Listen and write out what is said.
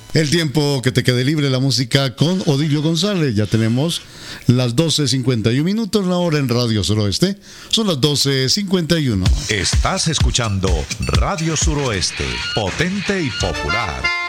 El tiempo que te quede libre la música con Odilio González. Ya tenemos las 12:51, la hora en Radio Suroeste. Son las 12:51. Estás escuchando Radio Suroeste, potente y popular.